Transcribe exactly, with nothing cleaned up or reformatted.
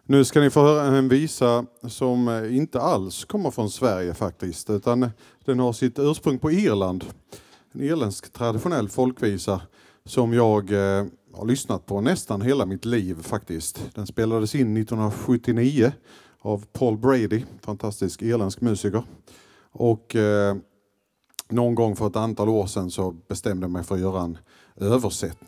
Nu ska ni få höra en visa som inte alls kommer från Sverige faktiskt, utan den har sitt ursprung på Irland. En irländsk traditionell folkvisa som jag eh, har lyssnat på nästan hela mitt liv faktiskt. Den spelades in nittonhundrasjuttionio av Paul Brady, fantastisk irländsk musiker. Och eh, någon gång för ett antal år sedan så bestämde jag mig för att göra en översättning